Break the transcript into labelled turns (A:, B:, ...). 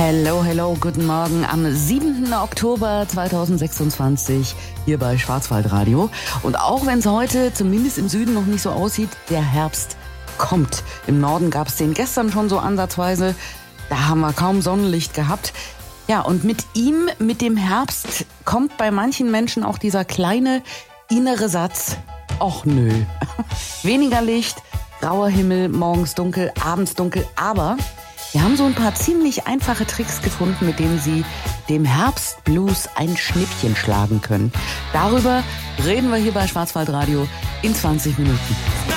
A: Hello, guten Morgen am 7. Oktober 2026 hier bei Schwarzwaldradio. Und auch wenn es heute zumindest im Süden noch nicht so aussieht, der Herbst kommt. Im Norden gab es den gestern schon so ansatzweise. Da haben wir kaum Sonnenlicht gehabt. Ja, und mit ihm, mit dem Herbst, kommt bei manchen Menschen auch dieser kleine innere Satz: Och nö. Weniger Licht, grauer Himmel, morgens dunkel, abends dunkel, aber wir haben so ein paar ziemlich einfache Tricks gefunden, mit denen Sie dem Herbstblues ein Schnippchen schlagen können. Darüber reden wir hier bei Schwarzwaldradio in 20 Minuten.